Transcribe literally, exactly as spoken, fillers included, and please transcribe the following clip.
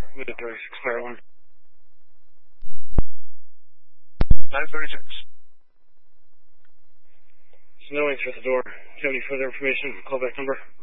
Unit thirty-six, clear one. nine thirty-six. There's no answer at the door. Do you have any further information? Callback number?